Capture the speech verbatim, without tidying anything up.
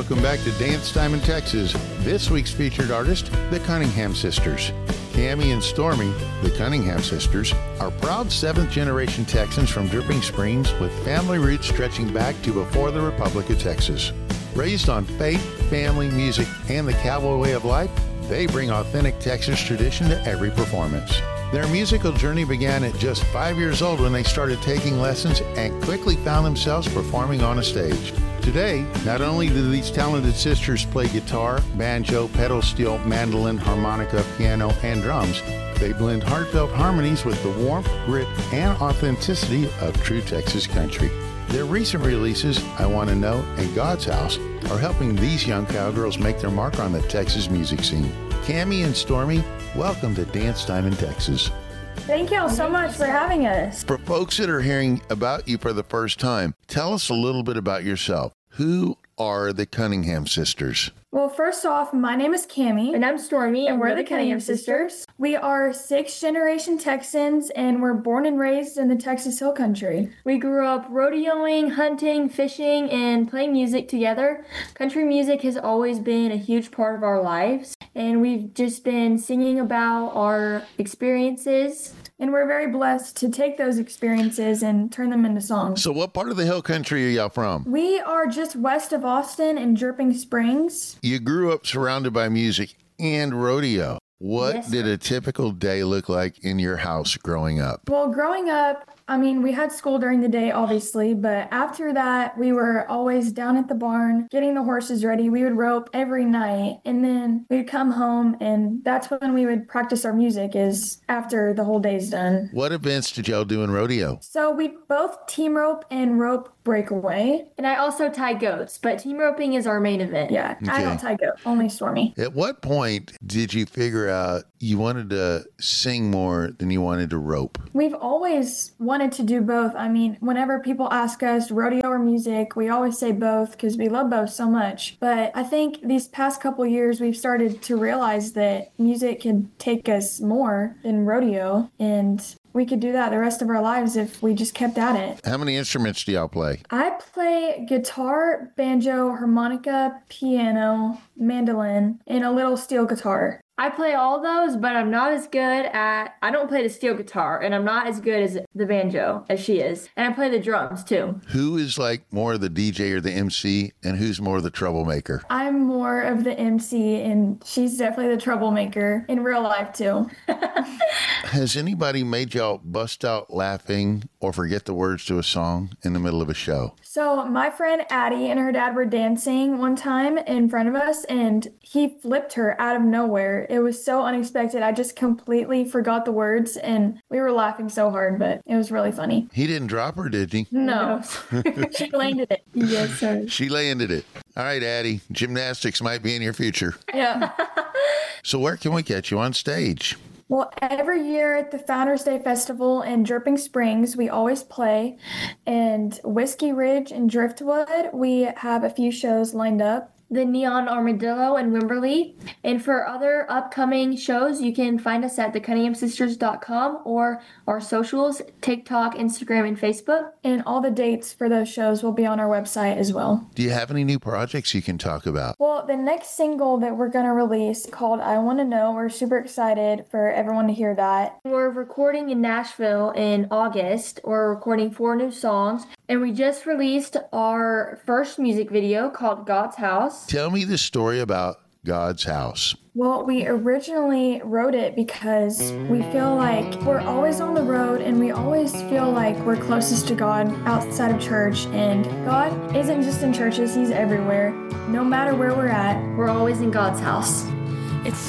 Welcome back to Dance Time in Texas. This week's featured artist, the Cunningham Sisters. Cammie and Stormy, the Cunningham Sisters, are proud seventh-generation Texans from Dripping Springs with family roots stretching back to before the Republic of Texas. Raised on faith, family, music, and the cowboy way of life, they bring authentic Texas tradition to every performance. Their musical journey began at just five years old when they started taking lessons and quickly found themselves performing on a stage. Today, not only do these talented sisters play guitar, banjo, pedal steel, mandolin, harmonica, piano, and drums, they blend heartfelt harmonies with the warmth, grit, and authenticity of true Texas country. Their recent releases, I Want to Know and God's House, are helping these young cowgirls make their mark on the Texas music scene. Cammie and Stormy, welcome to Dance Time in Texas. Thank you all so much for having us. For folks that are hearing about you for the first time, tell us a little bit about yourself. Who are the Cunningham Sisters? Well, first off, my name is Cammie. And I'm Stormy, and we're the Cunningham Sisters. We are sixth-generation Texans, and we're born and raised in the Texas Hill Country. We grew up rodeoing, hunting, fishing, and playing music together. Country music has always been a huge part of our lives, and we've just been singing about our experiences. And we're very blessed to take those experiences and turn them into songs. So what part of the Hill Country are y'all from? We are just west of Austin in Dripping Springs. You grew up surrounded by music and rodeo. What Yes, did sir. a typical day look like in your house growing up? Well, growing up, I mean, we had school during the day, obviously, but after that, we were always down at the barn getting the horses ready. We would rope every night, and then we'd come home, and that's when we would practice our music, is after the whole day's done. What events did y'all do in rodeo? So we both team rope and rope breakaway. And I also tie goats, but team roping is our main event. Yeah, I Okay. don't tie goat, only Stormy. At what point did you figure out you wanted to sing more than you wanted to rope? We've always wanted to do both. I mean, whenever people ask us rodeo or music, we always say both because we love both so much. But I think these past couple years, we've started to realize that music can take us more than rodeo, and we could do that the rest of our lives if we just kept at it. How many instruments do y'all play? I play guitar, banjo, harmonica, piano, mandolin, and a little steel guitar. I play all those, but I'm not as good at, I don't play the steel guitar, and I'm not as good as the banjo as she is. And I play the drums too. Who is like more the D J or the M C, and who's more the troublemaker? I'm more of the M C, and she's definitely the troublemaker in real life too. Has anybody made y'all bust out laughing or forget the words to a song in the middle of a show? So my friend Addie and her dad were dancing one time in front of us, and he flipped her out of nowhere. It was so unexpected. I just completely forgot the words, and we were laughing so hard, but it was really funny. He didn't drop her, did he? No, she landed it. Yes, sir. She landed it. All right, Addie, gymnastics might be in your future. Yeah. So where can we catch you on stage? Well, every year at the Founders Day Festival in Dripping Springs, we always play. And Whiskey Ridge and Driftwood, we have a few shows lined up. The Neon Armadillo in Wimberley. And for other upcoming shows, you can find us at the cunningham sisters dot com or our socials, TikTok, Instagram, and Facebook. And all the dates for those shows will be on our website as well. Do you have any new projects you can talk about? Well, the next single that we're going to release called I Want to Know, we're super excited for everyone to hear that. We're recording in Nashville in August. We're recording four new songs. And we just released our first music video called God's House. Tell me the story about God's House. Well, we originally wrote it because we feel like we're always on the road and we always feel like we're closest to God outside of church. And God isn't just in churches, He's everywhere. No matter where we're at, We're always in God's house. It's